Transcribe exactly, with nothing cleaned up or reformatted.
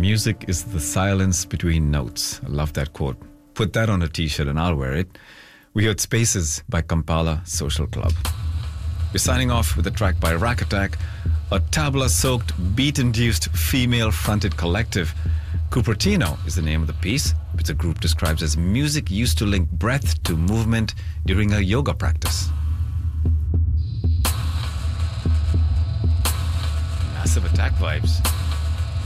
Music is the silence between notes. I love that quote. Put that on a t-shirt and I'll wear it. We heard Spaces by Kampala Social Club. We're signing off with a track by Rack Attack, a tabla-soaked, beat-induced, female-fronted collective. Cupertino is the name of the piece, which the group describes as music used to link breath to movement during a yoga practice. Massive Attack vibes.